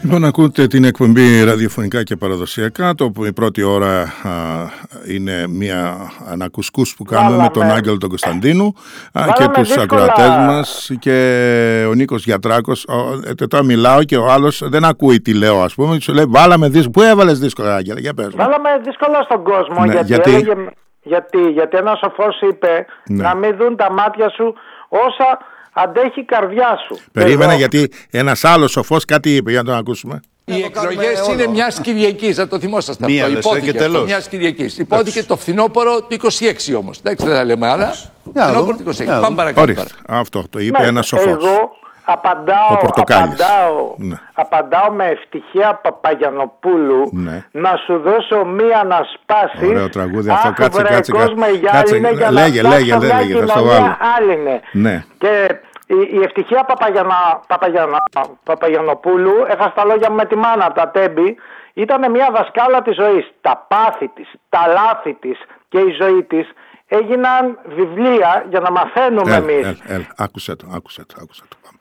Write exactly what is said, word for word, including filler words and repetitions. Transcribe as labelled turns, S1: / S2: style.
S1: Λοιπόν, ακούτε την εκπομπή ραδιοφωνικά και παραδοσιακά. Το, η πρώτη ώρα α, είναι μια ανακουσκούς που κάνουμε Βάλαμε. με τον Άγγελο τον Κωνσταντίνου α, και τους δύσκολα. ακροατές μας και ο Νίκος Γιατράκος. Ο, τώρα μιλάω και ο άλλος δεν ακούει τι λέω, ας πούμε. Σου λέει βάλαμε δύσκολα. Πού έβαλες δύσκολα, Άγγελα, για πες.
S2: Βάλαμε δύσκολα στον κόσμο, ναι, γιατί, γιατί... Έλεγε, γιατί, γιατί ένας σοφός είπε ναι. να μην δουν τα μάτια σου όσα αντέχει η καρδιά σου.
S1: Περίμενα Εδώ. γιατί ένας άλλος σοφός κάτι είπε, για να τον ακούσουμε.
S3: Οι εκλογές είναι μια Κυριακή, να το θυμόσαστε αυτό. Υπόθηκε αυτό μια Κυριακή. Υπόθηκε το φθινόπωρο του είκοσι έξι όμως. Εντάξει, δεν θα λέμε άλλα. Φθινόπωρο του είκοσι έξι. Πάμε παρακάτω.
S1: Αυτό το είπε ένας σοφός.
S2: Εγώ απαντάω, απαντάω, ναι. απαντάω με Ευτυχία Παπαγιανοπούλου ναι. να σου δώσω μία να σπάσεις.
S1: Ωραίο τραγούδι αυτό, κάτσε, κάτσε,
S2: κάτσε,
S1: κάτσε, λέγε, λέγε, λέγε, λέγε, θα στο βάλω.
S2: Ναι. Και η, η Ευτυχία Παπαγιανα, Παπαγιανα, Παπαγιανοπούλου, έχασα τα λόγια μου με τη μάνα, τα τέμπη, ήταν μια δασκάλα της ζωής. Τα πάθη της, τα λάθη της και η ζωή της έγιναν βιβλία για να μαθαίνουμε
S1: έλ,
S2: εμείς.
S1: Έλ, έλ, άκουσε το, άκουσε το, άκουσε το.